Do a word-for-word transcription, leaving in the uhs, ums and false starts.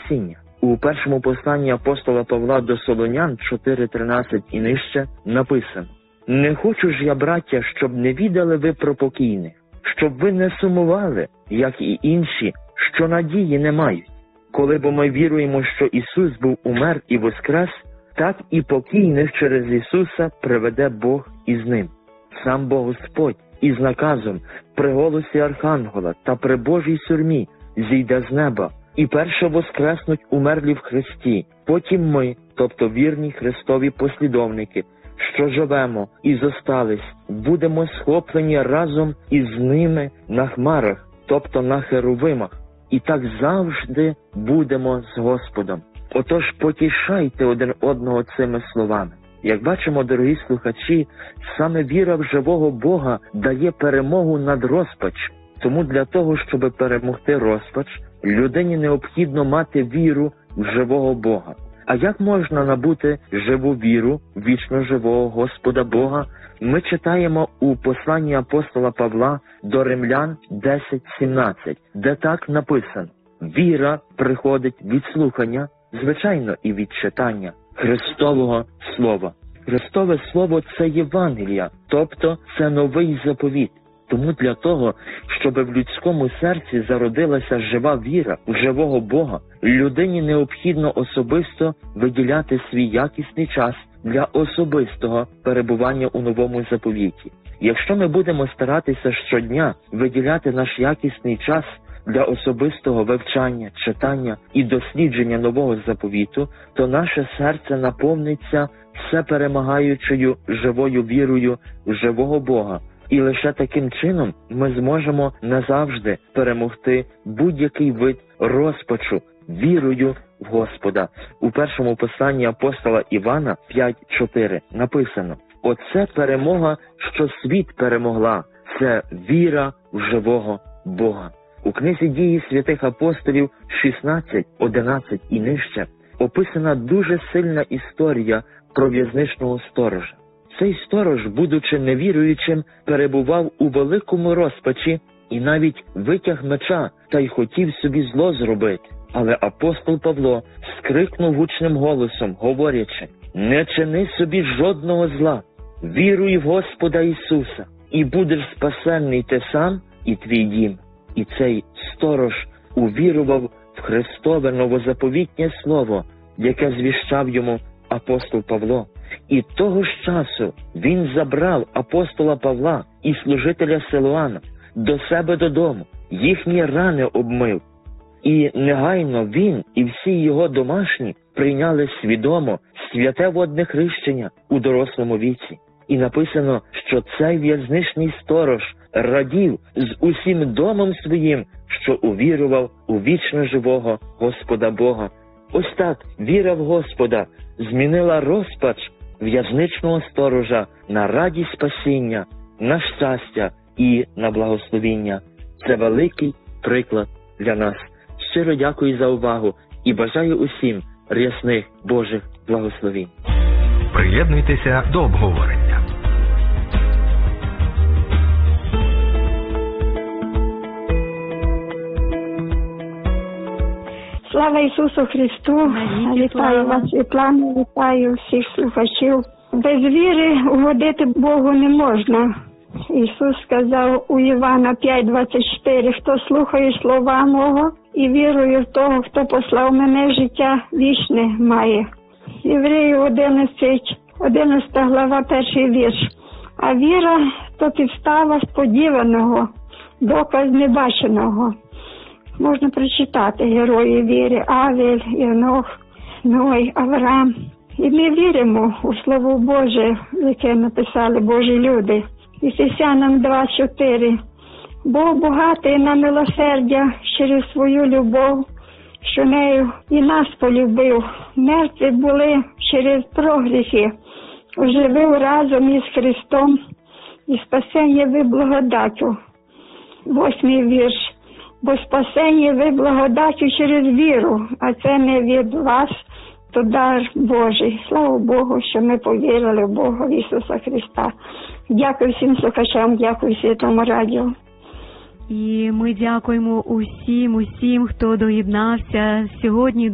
спасіння. У першому посланні апостола Павла до Солонян чотири тринадцять і нижче написано: «Не хочу ж я, браття, щоб не відали ви про покійних, щоб ви не сумували, як і інші, що надії не мають. Коли бо ми віруємо, що Ісус був умер і воскрес, так і покійних через Ісуса приведе Бог із ним. Сам Бог Господь із наказом при голосі архангела та при Божій сурмі зійде з неба, і перше воскреснуть умерлі в Христі. Потім ми, тобто вірні Христові послідовники, що живемо і зостались, будемо схоплені разом із ними на хмарах, тобто на херувимах, і так завжди будемо з Господом». Отож потішайте один одного цими словами. Як бачимо, дорогі слухачі, саме віра в живого Бога дає перемогу над розпачем. Тому для того, щоб перемогти розпач, людині необхідно мати віру в живого Бога. А як можна набути живу віру в вічно живого Господа Бога, ми читаємо у посланні апостола Павла до Римлян десять сімнадцять, де так написано: «Віра приходить від слухання, звичайно, і від читання Христового Слова». Христове Слово – це Євангелія, тобто це новий заповіт. Тому для того, щоб в людському серці зародилася жива віра в живого Бога, людині необхідно особисто виділяти свій якісний час для особистого перебування у новому заповіті. Якщо ми будемо старатися щодня виділяти наш якісний час для особистого вивчання, читання і дослідження нового заповіту, то наше серце наповниться всеперемагаючою живою вірою в живого Бога. І лише таким чином ми зможемо назавжди перемогти будь-який вид розпачу вірою в Господа. У першому посланні апостола Івана п'ять чотири написано: «Оце перемога, що світ перемогла, це віра в живого Бога». У книзі «Дії святих апостолів» шістнадцять одинадцять і нижче описана дуже сильна історія про в'язничного сторожа. Цей сторож, будучи невіруючим, перебував у великому розпачі і навіть витяг меча та й хотів собі зло зробити. Але апостол Павло скрикнув гучним голосом, говорячи: «Не чини собі жодного зла, віруй в Господа Ісуса, і будеш спасенний ти сам і твій дім». І цей сторож увірував в Христове новозаповітнє слово, яке звіщав йому апостол Павло. І того ж часу він забрав апостола Павла і служителя Силуана до себе додому, їхні рани обмив. І негайно він і всі його домашні прийняли свідомо святе водне хрещення у дорослому віці. І написано, що цей в'язничний сторож радів з усім домом своїм, що увірував у вічно живого Господа Бога. Ось так віра в Господа змінила розпач в'язничного сторожа на радість спасіння, на щастя і на благословіння. Це великий приклад для нас. Щиро дякую за увагу і бажаю усім рясних Божих благословінь. Приєднуйтеся до обговорення. Слава Ісусу Христу! Вітаю вас, Світлана, вітаю всіх слухачів. Без віри угодити Богу не можна. Ісус сказав у Івана п'ять двадцять чотири: «Хто слухає слова мого і вірує в того, хто послав мене, життя вічне має». Євреїв одинадцять, одинадцята глава, перший вірш. А віра – то підстава сподіваного, доказ небаченого. Можна прочитати герої віри: Авель, Єнох, Ной, Авраам. І ми віримо у Слово Боже, яке написали Божі люди. Ефесянам два чотири. Бог багатий на милосердя через свою любов, що нею і нас полюбив. Мертві були через прогріхи, оживив разом із Христом, і спасення ви благодаттю. Восьмий вірш. Бо спасення ви благодаттю через віру, а це не від вас, то дар Божий. Слава Богу, що ми повірили в Бога Ісуса Христа. Дякую всім слухачам, дякую Святому Радіо. І ми дякуємо усім, усім, хто доєднався сьогодні